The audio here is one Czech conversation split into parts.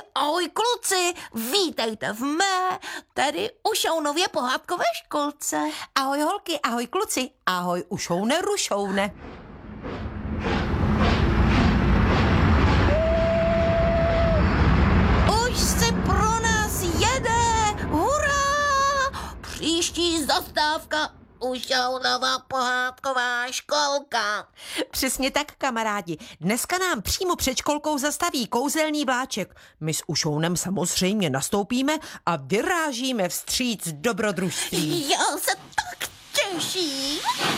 ahoj kluci, vítejte v mé, tedy Ušounově pohádkové školce. Ahoj holky, ahoj kluci, ahoj Ušoune Rušoune. Už se pro nás jede, hurá! Příští zastávka Ušounova pohádková školka. Přesně tak, kamarádi. Dneska nám přímo před školkou zastaví kouzelný vláček. My s Ušounem samozřejmě nastoupíme a vyrážíme vstříc dobrodružství. Já se tak těším.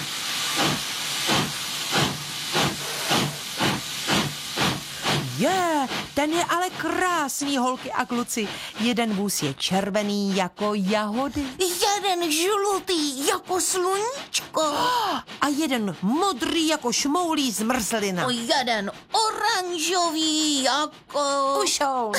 Ten je ale krásný, holky a kluci. Jeden vůz je červený jako jahody. Jeden žlutý jako sluníčko. A jeden modrý jako šmoulí zmrzlina. Jeden oranžový jako... Ušoun.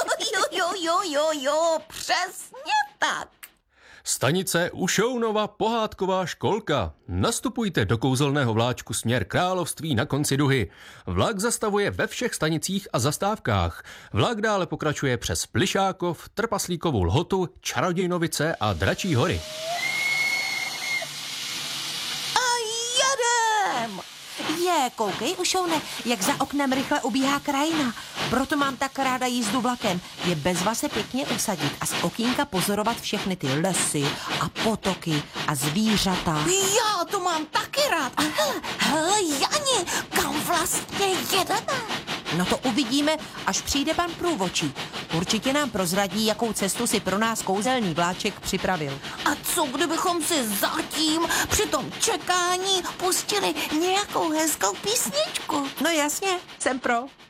Jo, přesně tak. Stanice Ušounova pohádková školka. Nastupujte do kouzelného vláčku směr království na konci duhy. Vlak zastavuje ve všech stanicích a zastávkách. Vlak dále pokračuje přes Plišákov, Trpaslíkovu Lhotu, Čarodějnovice a Dračí hory. A jedem! Koukej, Ušoune, jak za oknem rychle ubíhá krajina. Proto mám tak ráda jízdu vlakem. Je bezva se pěkně usadit a z okýnka pozorovat všechny ty lesy a potoky a zvířata. Já to mám taky rád. A hele, Jani, kam vlastně jedeme? No to uvidíme, až přijde pan průvodčí. Určitě nám prozradí, jakou cestu si pro nás kouzelný vláček připravil. A co kdybychom si zatím při tom čekání pustili nějakou hezkou písničku? No jasně, jsem pro.